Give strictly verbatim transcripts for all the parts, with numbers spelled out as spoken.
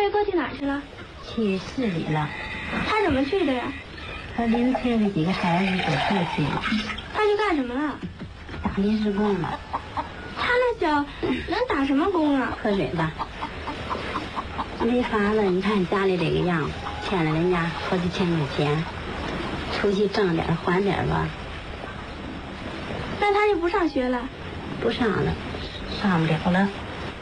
伟哥去哪儿去了？ 去市里了。 他怎么去的呀？ 和邻村的几个孩子走社去了。 他去干什么了？ 打临时工了。 他那小能打什么工啊？ 喝水吧。没法了，你看家里这个样子，欠了人家好几千块钱，出去挣点还点吧。 那他就不上学了？ 不上了，上不了了。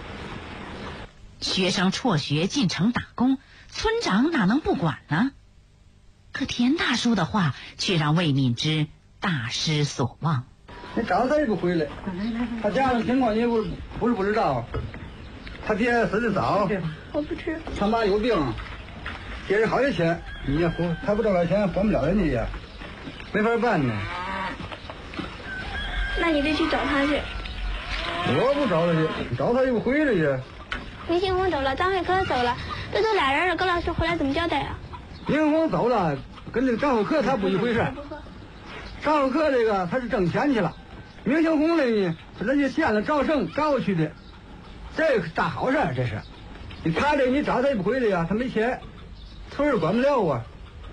学生辍学进城打工，村长哪能不管呢？可田大叔的话却让魏敏之大失所望。 你找他也不回来，他家里情况你不不是不知道，他爹死的早， 我不吃。 他妈有病，借人好些钱，你也还他不挣了钱还不了人家呀，没法办呢。 那你得去找他去。 我不找他去，找他又不回来去。 林新红走了，张慧科走了，这都俩人了，高老师回来怎么交代啊？ 林新红走了，跟这个张慧科他不一回事。张慧科这个他是挣钱去了，明星红的呢，人家县了招生招去的，这个大好事儿这是。你他这你找他也不回来呀，他没钱，村儿管不了啊。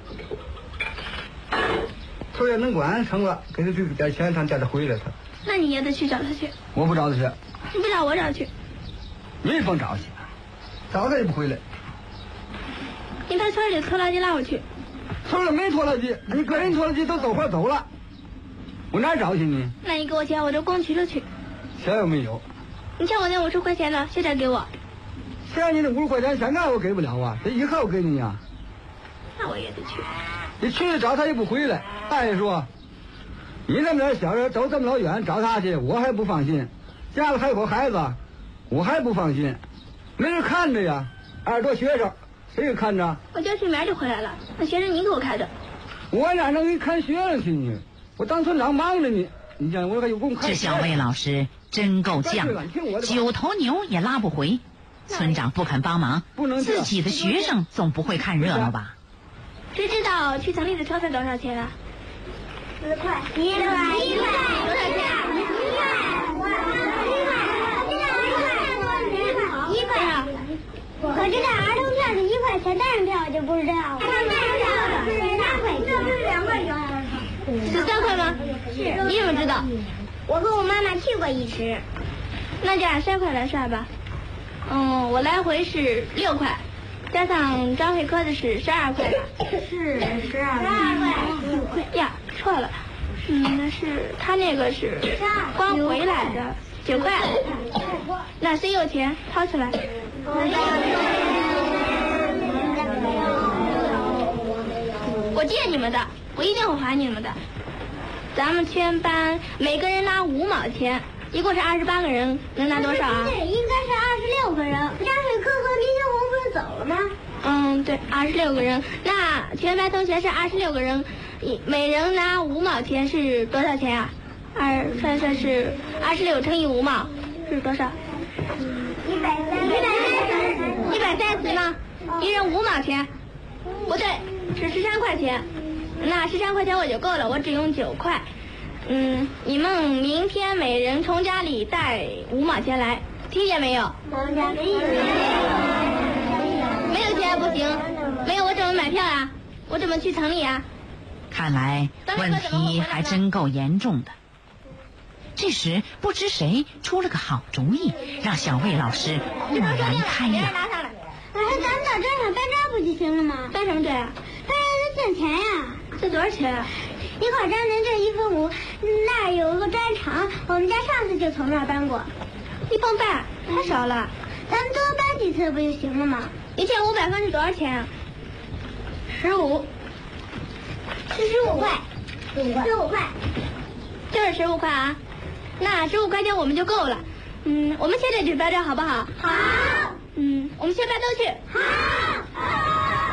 村儿要能管成了，给他这点钱，他带他回来他。 那你也得去找他去。 我不找他去。 你不找我找去。 你甭找去，找他也不回来。 你派村里拖拉机拉我去。 村里没拖拉机，你个人拖拉机都走快走了，我哪找去呢？ 那你给我钱，我就工渠了去。 钱又没有。 你欠我那五十块钱呢，现在给我。 欠你那五十块钱，现在我给不了啊，这以后给你呀。 那我也得去。 你去找他也不回来，再说，你这么点小人走这么老远找他去，我还不放心。家里还有个孩子，我还不放心，没人看着呀。二十多学生，谁给看着？ 我交去名就回来了，那学生你给我看着。 我哪能给你看学生去呢？我当村长忙着呢，你讲我还有空看。 这小魏老师真够犟的，九头牛也拉不回。村长不肯帮忙，自己的学生总不会看热闹吧？ 谁知道去城里的车费多少钱啊？四块。一块。一块。多少钱？一块。一块。可是这儿童票是一块钱，大人票我就不知道了。大人票是三块钱，这不是两块钱？是三块吗？是。你怎么知道？我和我妈妈去过一次。那就按三块来算吧。嗯，我来回是六块，加上张慧科的是十二块吧？是十二块。呀，错了。嗯，那是他那个是光回来的九块。那谁有钱掏出来？我借你们的，我一定会还你们的。咱们全班每个人拿五毛钱，一共是二十八个人，能拿多少啊？对，应该是二十六个人。张慧科和林小红不是走了吗？嗯，对，二十六个人。那全班同学是二十六个人，每人拿五毛钱是多少钱啊？二算算是二十六乘以五毛是多少？一百三。一百三十。一百三十吗？一人五毛钱？不对，是十三块钱。那十三块钱我就够了，我只用九块。嗯，你们明天每人从家里带五毛钱来，听见没有？没有钱不行，没有我怎么买票呀？我怎么去城里呀？ 看来问题还真够严重的。这时不知谁出了个好主意，让小魏老师豁然开朗。 咱们到镇上办账不就行了吗？办什么队啊？办人挣钱呀。这多少钱啊？一块张人这一分五，那儿有个砖厂，我们家上次就从那儿搬过。一分半太少了，咱们多搬几次不就行了吗？一千五百分是多少钱啊？十五，是十五块，十五块，十五块，就是十五块啊。那十五块钱我们就够了。嗯，我们现在就搬账好不好？好。嗯，我们全班都去。好。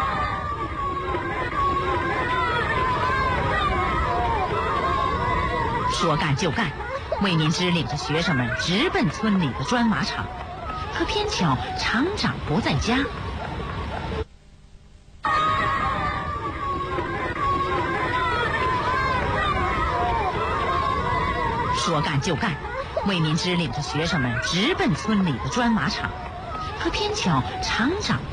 说干就干，魏敏之领着学生们直奔村里的砖瓦厂，可偏巧厂长不在家。说干就干，魏敏之领着学生们直奔村里的砖瓦厂，可偏巧厂长